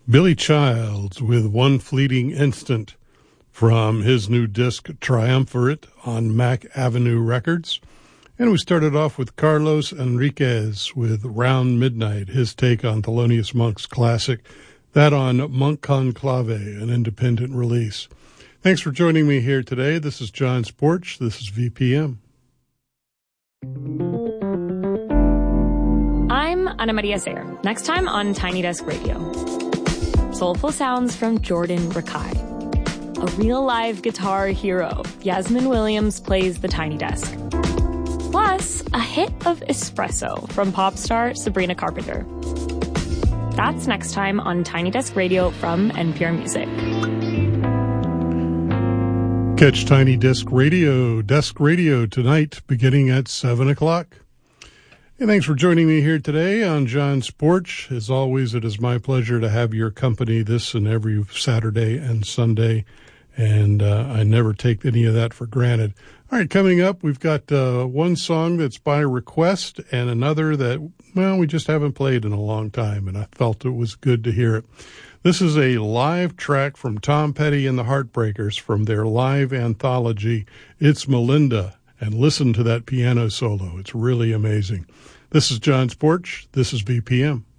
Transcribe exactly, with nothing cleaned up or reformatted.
Billy Childs with One Fleeting Instant from his new disc Triumvirate on Mac Avenue Records. And we started off with Carlos Enriquez with Round Midnight, his take on Thelonious Monk's classic, that on Monk Conclave, an independent release. Thanks for joining me here today. This is John's Porch. This is V P M. I'm Ana Maria Sayer. Next time on Tiny Desk Radio. Soulful sounds from Jordan Rakai. A real live guitar hero, Yasmin Williams plays the Tiny Desk. Plus, a hit of espresso from pop star Sabrina Carpenter. That's next time on Tiny Desk Radio from N P R Music. Catch Tiny Desk Radio, Desk Radio tonight beginning at seven o'clock. And thanks for joining me here today on John's Porch. As always, it is my pleasure to have your company this and every Saturday and Sunday, and uh, I never take any of that for granted. All right, coming up, we've got uh, one song that's by request and another that, well, we just haven't played in a long time, and I felt it was good to hear it. This is a live track from Tom Petty and the Heartbreakers from their live anthology, It's Melinda. And listen to that piano solo. It's really amazing. This is John's Porch. This is B P M.